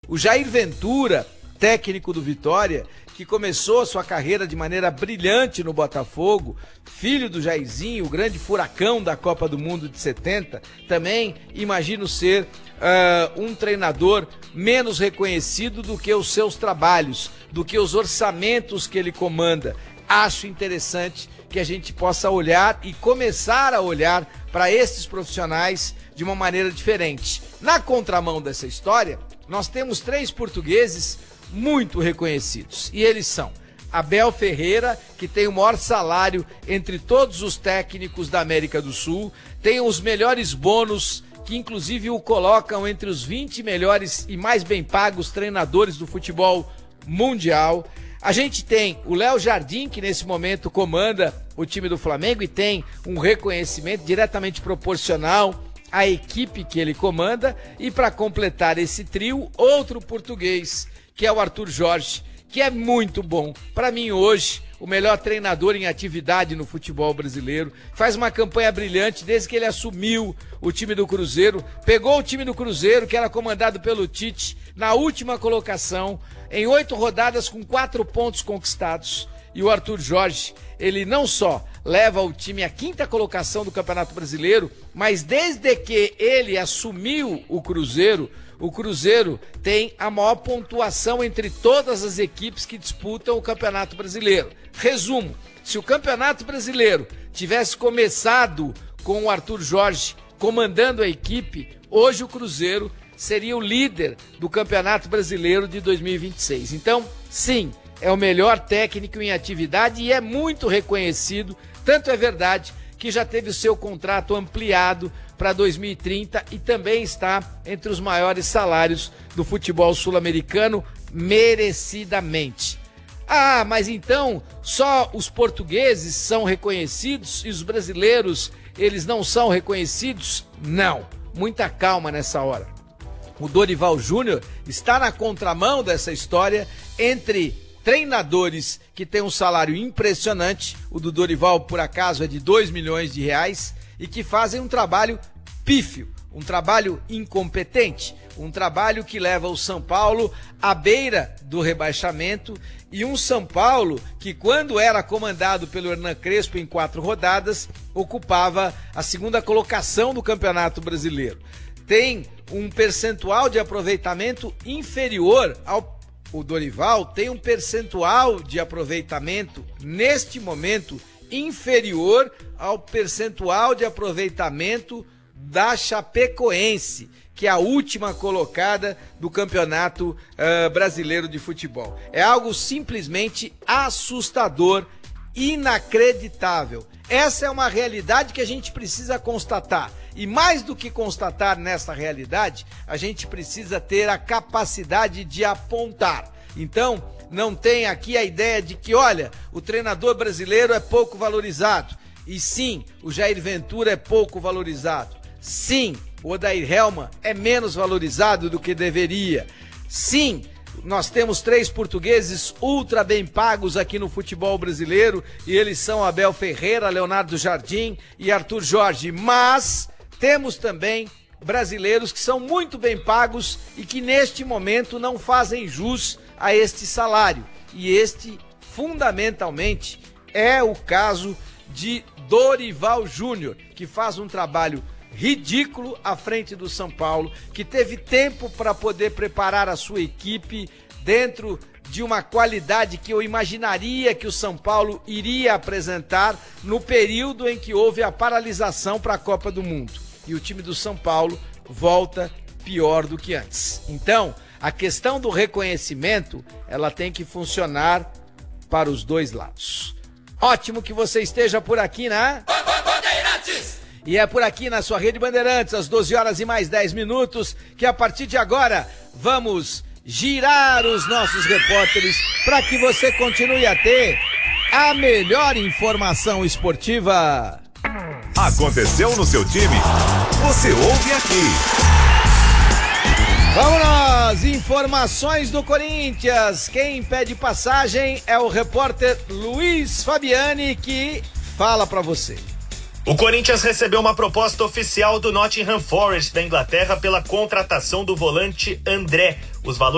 O Jair Ventura, técnico do Vitória, que começou a sua carreira de maneira brilhante no Botafogo, filho do Jairzinho, o grande furacão da Copa do Mundo de 70, também imagino ser um treinador menos reconhecido do que os seus trabalhos, do que os orçamentos que ele comanda. Acho interessante que a gente possa olhar e começar a olhar para esses profissionais de uma maneira diferente. Na contramão dessa história, nós temos 3 portugueses muito reconhecidos, e eles são Abel Ferreira, que tem o maior salário entre todos os técnicos da América do Sul, tem os melhores bônus, que inclusive o colocam entre os 20 melhores e mais bem pagos treinadores do futebol mundial. A gente tem o Léo Jardim, que nesse momento comanda o time do Flamengo e tem um reconhecimento diretamente proporcional à equipe que ele comanda, e para completar esse trio, outro português, que é o Arthur Jorge, que é muito bom. Para mim hoje, o melhor treinador em atividade no futebol brasileiro, faz uma campanha brilhante desde que ele assumiu o time do Cruzeiro, pegou o time do Cruzeiro, que era comandado pelo Tite, na última colocação, em 8 rodadas com 4 pontos conquistados, e o Arthur Jorge, ele não só leva o time à 5ª colocação do Campeonato Brasileiro, mas desde que ele assumiu o Cruzeiro tem a maior pontuação entre todas as equipes que disputam o Campeonato Brasileiro. Resumo, se o Campeonato Brasileiro tivesse começado com o Arthur Jorge comandando a equipe, hoje o Cruzeiro seria o líder do Campeonato Brasileiro de 2026. Então, sim, é o melhor técnico em atividade e é muito reconhecido, tanto é verdade que já teve o seu contrato ampliado para 2030 e também está entre os maiores salários do futebol sul-americano, merecidamente. Ah, mas então só os portugueses são reconhecidos e os brasileiros, eles não são reconhecidos? Não, muita calma nessa hora. O Dorival Júnior está na contramão dessa história entre treinadores que têm um salário impressionante, o do Dorival, por acaso, é de 2 milhões de reais, e que fazem um trabalho pífio, um trabalho incompetente, um trabalho que leva o São Paulo à beira do rebaixamento, e um São Paulo que, quando era comandado pelo Hernan Crespo em 4 rodadas, ocupava a 2ª colocação do Campeonato Brasileiro. Tem um percentual de aproveitamento inferior ao... O Dorival tem um percentual de aproveitamento, neste momento, inferior ao percentual de aproveitamento da Chapecoense, que é a última colocada do Campeonato Brasileiro de Futebol. É algo simplesmente assustador, inacreditável. Essa é uma realidade que a gente precisa constatar. E mais do que constatar nessa realidade, a gente precisa ter a capacidade de apontar. Então, não tem aqui a ideia de que, olha, o treinador brasileiro é pouco valorizado. E sim, o Jair Ventura é pouco valorizado. Sim, o Odair Hellmann é menos valorizado do que deveria. Sim, nós temos 3 portugueses ultra bem pagos aqui no futebol brasileiro, e eles são Abel Ferreira, Leonardo Jardim e Arthur Jorge. Mas temos também brasileiros que são muito bem pagos e que neste momento não fazem jus a este salário. E este, fundamentalmente, é o caso de Dorival Júnior, que faz um trabalho ridículo à frente do São Paulo, que teve tempo para poder preparar a sua equipe dentro de uma qualidade que eu imaginaria que o São Paulo iria apresentar no período em que houve a paralisação para a Copa do Mundo. E o time do São Paulo volta pior do que antes. Então, a questão do reconhecimento, ela tem que funcionar para os dois lados. Ótimo que você esteja por aqui, né? Bandeirantes! E é por aqui na sua Rede Bandeirantes, às 12 horas e mais 10 minutos, que a partir de agora vamos girar os nossos repórteres para que você continue a ter a melhor informação esportiva. Aconteceu no seu time? Você ouve aqui. Vamos nós, informações do Corinthians. Quem pede passagem é o repórter Luiz Fabiani, que fala para você. O Corinthians recebeu uma proposta oficial do Nottingham Forest da Inglaterra pela contratação do volante André. Os valores